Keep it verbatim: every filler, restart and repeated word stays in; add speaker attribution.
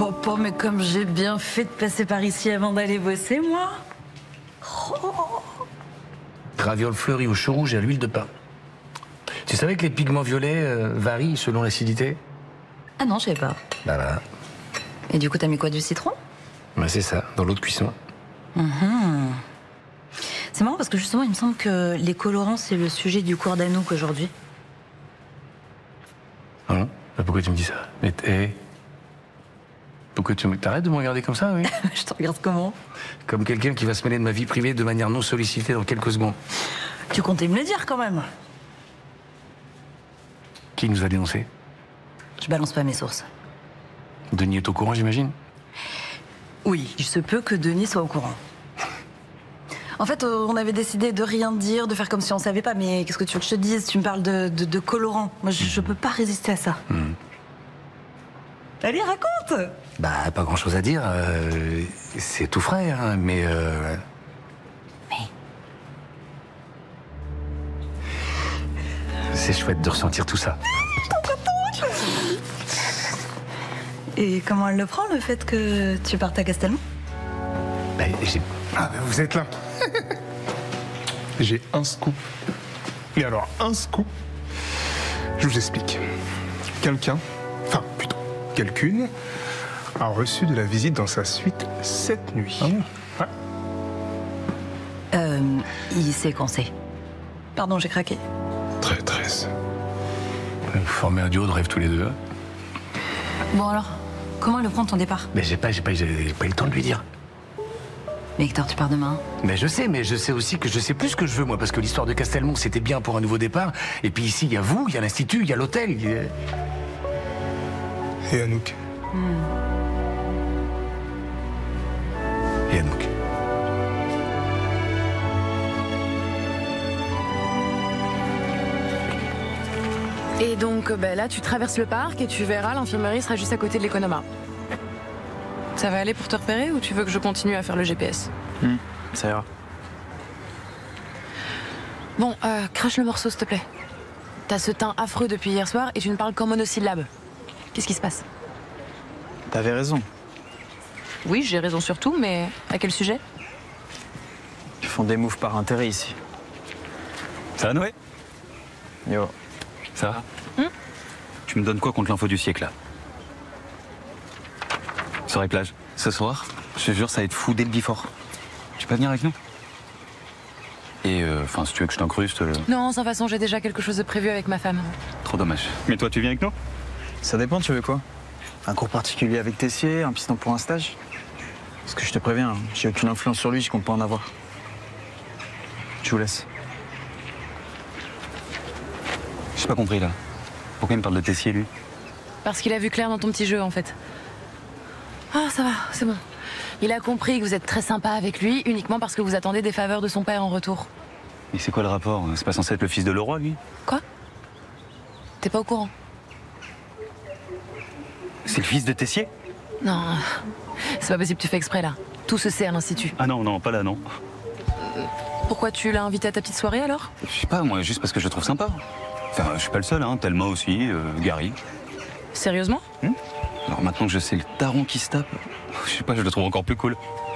Speaker 1: Papa, mais comme j'ai bien fait de passer par ici avant d'aller bosser, moi. Oh.
Speaker 2: Ravioles fleuries au chou rouge et à l'huile de pain. Tu savais que les pigments violets euh, varient selon l'acidité?
Speaker 1: Ah non, je savais pas.
Speaker 2: Bah voilà.
Speaker 1: Et du coup, t'as mis quoi, du citron?
Speaker 2: Bah c'est ça, dans l'eau de cuisson.
Speaker 1: Mmh. C'est marrant parce que justement, il me semble que les colorants, c'est le sujet du cours d'Anouk aujourd'hui.
Speaker 2: Hein? Bah pourquoi tu me dis ça? Mais hey. Pourquoi tu me... T'arrêtes de me regarder comme ça, oui?
Speaker 1: Je te regarde comment?
Speaker 2: Comme quelqu'un qui va se mêler de ma vie privée de manière non sollicitée dans quelques secondes.
Speaker 1: Tu comptais me le dire quand même.
Speaker 2: Qui nous a dénoncé?
Speaker 1: Je balance pas mes sources.
Speaker 2: Denis est au courant, j'imagine?
Speaker 1: Oui, il se peut que Denis soit au courant. En fait, on avait décidé de rien dire, de faire comme si on savait pas, mais qu'est-ce que tu veux que je te dise? Tu me parles de, de, de colorant. Moi, je, je peux pas résister à ça.
Speaker 2: Mmh.
Speaker 1: Allez, raconte!
Speaker 2: Bah, pas grand-chose à dire. Euh, c'est tout frais, hein, mais... Euh...
Speaker 1: Mais...
Speaker 2: C'est chouette de ressentir tout ça.
Speaker 1: Et comment elle le prend, le fait que tu partes à Castelmont?
Speaker 2: Bah, j'ai...
Speaker 3: Ah, vous êtes là. J'ai un scoop. Et alors, un scoop, je vous explique. Quelqu'un, enfin, plutôt, quelqu'une, a reçu de la visite dans sa suite cette nuit.
Speaker 2: Ah bon?
Speaker 3: Ouais.
Speaker 1: Euh, il sait qu'on sait. Pardon, j'ai craqué.
Speaker 3: Traîtresse.
Speaker 2: Vous formez un duo de rêve tous les deux. Hein.
Speaker 1: Bon alors, comment elle le prend ton départ?
Speaker 2: Mais j'ai pas, j'ai pas, j'ai pas eu le temps de lui dire.
Speaker 1: Mais Hector, tu pars demain.
Speaker 2: Mais je sais, mais je sais aussi que je sais plus ce que je veux, moi, parce que l'histoire de Castelmont, c'était bien pour un nouveau départ. Et puis ici, il y a vous, il y a l'Institut, il y a l'hôtel. Il y a...
Speaker 3: Et Anouk.
Speaker 1: Hmm.
Speaker 2: Et Anouk.
Speaker 4: Et donc, ben là, tu traverses le parc et tu verras, l'infirmerie sera juste à côté de l'Economa. Ça va aller pour te repérer ou tu veux que je continue à faire le G P S?
Speaker 5: Mmh, ça ira.
Speaker 4: Bon, euh, crache le morceau, s'il te plaît. T'as ce teint affreux depuis hier soir et tu ne parles qu'en monosyllabes. Qu'est-ce qui se passe?
Speaker 5: T'avais raison.
Speaker 4: Oui, j'ai raison sur tout, mais à quel sujet?
Speaker 5: Ils font des moves par intérêt ici.
Speaker 6: Ça va, Noé?
Speaker 5: Yo.
Speaker 6: Ça va?
Speaker 4: Hum
Speaker 6: Tu me donnes quoi contre l'info du siècle, là? Soirée plage. Ce soir, je te jure, ça va être fou dès le before. Tu peux venir avec nous? Et, enfin, euh, si tu veux que je t'incruste... Euh...
Speaker 4: Non, sans façon, j'ai déjà quelque chose de prévu avec ma femme.
Speaker 6: Trop dommage. Mais toi, tu viens avec nous?
Speaker 5: Ça dépend, tu veux quoi? Un cours particulier avec Tessier, un piston pour un stage? Parce que je te préviens, j'ai aucune influence sur lui, je compte pas en avoir. Je vous laisse.
Speaker 6: J'ai pas compris, là. Pourquoi il me parle de Tessier, lui?
Speaker 4: Parce qu'il a vu clair dans ton petit jeu, en fait. Ah, ça va, c'est bon. Il a compris que vous êtes très sympa avec lui, uniquement parce que vous attendez des faveurs de son père en retour.
Speaker 6: Mais c'est quoi le rapport? C'est pas censé être le fils de Leroy, lui?
Speaker 4: Quoi? T'es pas au courant?
Speaker 6: C'est le fils de Tessier?
Speaker 4: Non, c'est pas possible, tu fais exprès, là. Tout se sait à l'Institut.
Speaker 6: Ah non, non, pas là, non.
Speaker 4: Pourquoi tu l'as invité à ta petite soirée, alors?
Speaker 6: Je sais pas, moi, juste parce que je le trouve sympa. Enfin, je suis pas le seul, hein. Thelma aussi, euh, Gary.
Speaker 4: Sérieusement?
Speaker 6: Hmm Alors maintenant que je sais le taron qui se tape, je sais pas, je le trouve encore plus cool.